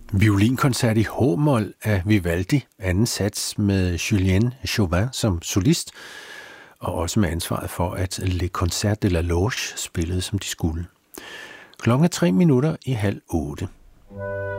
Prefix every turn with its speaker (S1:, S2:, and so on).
S1: Violinkoncert i H-mol af Vivaldi, anden sats med Julien Chauvin som solist, og også med ansvaret for, at Le Concert de la Loge spillede, som de skulle. Klokken er 7:03.